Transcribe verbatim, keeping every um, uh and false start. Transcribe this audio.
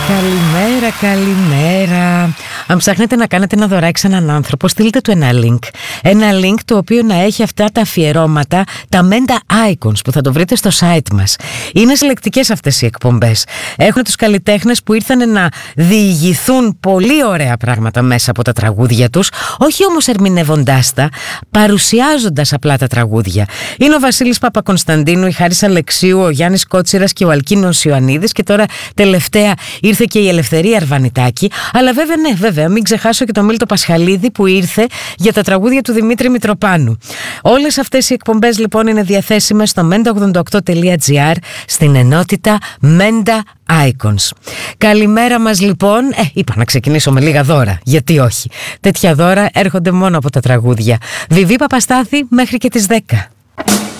Καλημέρα, καλημέρα. Αν ψάχνετε να κάνετε ένα δωράκι σε έναν άνθρωπο, στείλτε του ένα link. Ένα link το οποίο να έχει αυτά τα αφιερώματα, τα Menda Icons που θα το βρείτε στο site μας. Είναι συλλεκτικές αυτές οι εκπομπές. Έχουν τους καλλιτέχνες που ήρθαν να διηγηθούν πολύ ωραία πράγματα μέσα από τα τραγούδια τους, όχι όμως ερμηνεύοντάς τα, παρουσιάζοντας απλά τα τραγούδια. Είναι ο Βασίλης Παπακωνσταντίνου, η Χάρης Αλεξίου, ο Γιάννης Κότσιρας και ο Αλκίνος Ιωαννίδης, και τώρα τελευταία ήρθε και η Ελευθερία Αρβανιτάκη. Αλλά βέβαια, ναι, βέβαια, μην ξεχάσω και τον Μίλτο Πασχαλίδη που ήρθε για τα τραγούδια του Δημήτρη Μητροπάνου. Όλες αυτές οι εκπομπές λοιπόν είναι διαθέσιμες στο menda ογδόντα οκτώ τελεία gr στην ενότητα Menda Icons. Καλημέρα μας λοιπόν. Ε, είπα να ξεκινήσω με λίγα δώρα. Γιατί όχι. Τέτοια δώρα έρχονται μόνο από τα τραγούδια. Βιβί Παπαστάθη μέχρι και τις δέκα.